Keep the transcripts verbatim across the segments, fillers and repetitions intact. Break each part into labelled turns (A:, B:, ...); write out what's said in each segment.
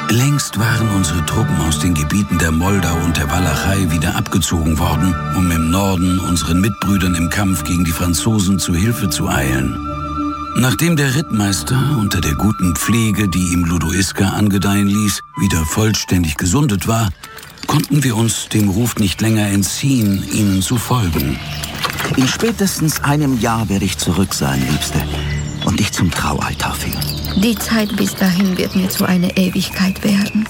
A: Längst waren unsere Truppen aus den Gebieten der Moldau und der Walachei wieder abgezogen worden, um im Norden unseren Mitbrüdern im Kampf gegen die Franzosen zu Hilfe zu eilen. Nachdem der Rittmeister unter der guten Pflege, die ihm Ludoiska angedeihen ließ, wieder vollständig gesundet war, konnten wir uns dem Ruf nicht länger entziehen, ihnen zu folgen.
B: In spätestens einem Jahr werde ich zurück sein, Liebste, und dich zum Traualtar führen.
C: Die Zeit bis dahin wird mir zu einer Ewigkeit werden.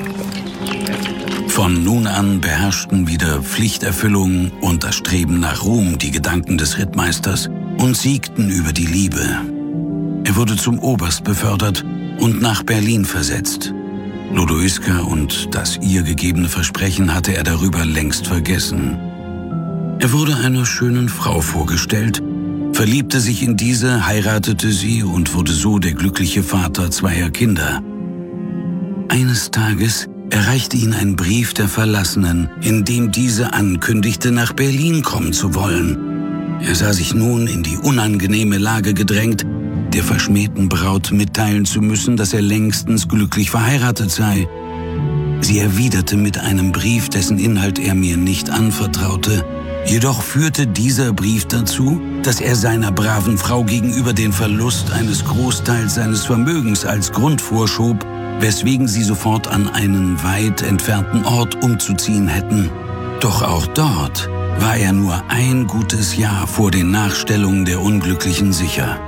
A: Von nun an beherrschten wieder Pflichterfüllung und das Streben nach Ruhm die Gedanken des Rittmeisters und siegten über die Liebe. Er wurde zum Oberst befördert und nach Berlin versetzt. Ludoiska und das ihr gegebene Versprechen hatte er darüber längst vergessen. Er wurde einer schönen Frau vorgestellt, verliebte sich in diese, heiratete sie und wurde so der glückliche Vater zweier Kinder. Eines Tages erreichte ihn ein Brief der Verlassenen, in dem diese ankündigte, nach Berlin kommen zu wollen. Er sah sich nun in die unangenehme Lage gedrängt, der verschmähten Braut mitteilen zu müssen, dass er längstens glücklich verheiratet sei. Sie erwiderte mit einem Brief, dessen Inhalt er mir nicht anvertraute. Jedoch führte dieser Brief dazu, dass er seiner braven Frau gegenüber den Verlust eines Großteils seines Vermögens als Grund vorschob, weswegen sie sofort an einen weit entfernten Ort umzuziehen hätten. Doch auch dort war er nur ein gutes Jahr vor den Nachstellungen der Unglücklichen sicher.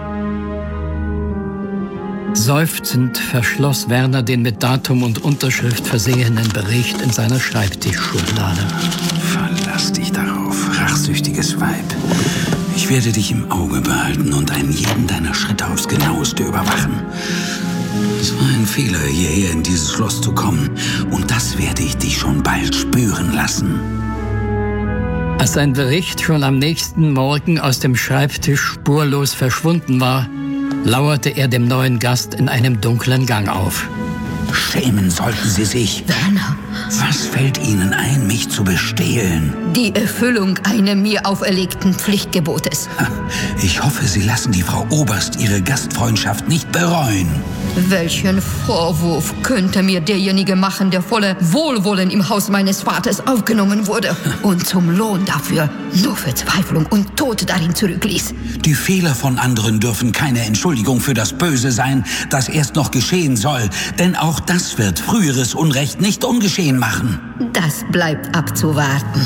D: Seufzend verschloss Werner den mit Datum und Unterschrift versehenen Bericht in seiner Schreibtischschublade.
A: Verlass dich darauf, rachsüchtiges Weib. Ich werde dich im Auge behalten und einen jeden deiner Schritte aufs Genaueste überwachen. Es war ein Fehler, hierher in dieses Schloss zu kommen, und das werde ich dich schon bald spüren lassen.
D: Als sein Bericht schon am nächsten Morgen aus dem Schreibtisch spurlos verschwunden war, lauerte er dem neuen Gast in einem dunklen Gang auf.
A: Schämen sollten Sie sich.
C: Werner.
A: Was fällt Ihnen ein, mich zu bestehlen?
C: Die Erfüllung eines mir auferlegten Pflichtgebotes.
A: Ich hoffe, Sie lassen die Frau Oberst ihre Gastfreundschaft nicht bereuen.
C: Welchen Vorwurf könnte mir derjenige machen, der voller Wohlwollen im Haus meines Vaters aufgenommen wurde und zum Lohn dafür nur Verzweiflung und Tod darin zurückließ?
A: Die Fehler von anderen dürfen keine Entschuldigung für das Böse sein, das erst noch geschehen soll, denn auch das wird früheres Unrecht nicht ungeschehen machen.
C: Das bleibt abzuwarten.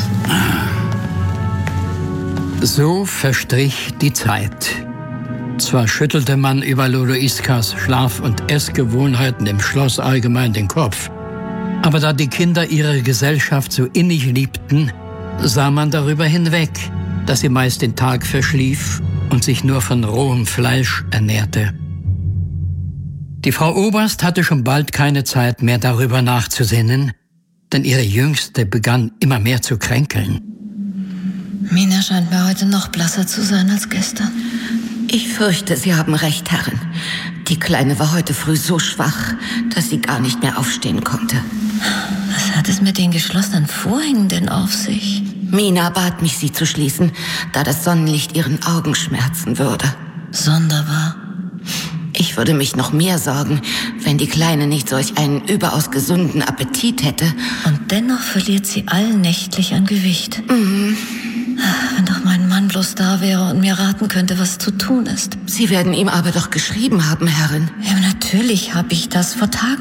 D: So verstrich die Zeit. Zwar schüttelte man über Ludoiskas Schlaf- und Essgewohnheiten im Schloss allgemein den Kopf, aber da die Kinder ihre Gesellschaft so innig liebten, sah man darüber hinweg, dass sie meist den Tag verschlief und sich nur von rohem Fleisch ernährte. Die Frau Oberst hatte schon bald keine Zeit mehr, darüber nachzusinnen, denn ihre Jüngste begann immer mehr zu kränkeln.
E: Mina scheint mir heute noch blasser zu sein als gestern.
C: Ich fürchte, Sie haben recht, Herrin. Die Kleine war heute früh so schwach, dass sie gar nicht mehr aufstehen konnte.
E: Was hat es mit den geschlossenen Vorhängen denn auf sich?
C: Mina bat mich, sie zu schließen, da das Sonnenlicht ihren Augen schmerzen würde.
E: Sonderbar.
C: Ich würde mich noch mehr sorgen, wenn die Kleine nicht solch einen überaus gesunden Appetit hätte.
E: Und dennoch verliert sie allnächtlich an Gewicht.
C: Mhm.
E: Wenn doch mein Mann bloß da wäre und mir raten könnte, was zu tun ist.
C: Sie werden ihm aber doch geschrieben haben, Herrin.
E: Ja, natürlich habe ich das vor Tagen